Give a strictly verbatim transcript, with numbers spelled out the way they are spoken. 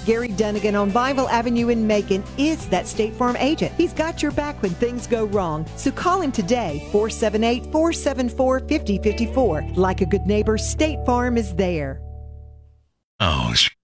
Gary Dunnigan on Bible Avenue in Macon is that State Farm agent. He's got your back when things go wrong. So call him today, four seven eight, four seven four, five zero five four. Like a good neighbor, State Farm is there. Oh,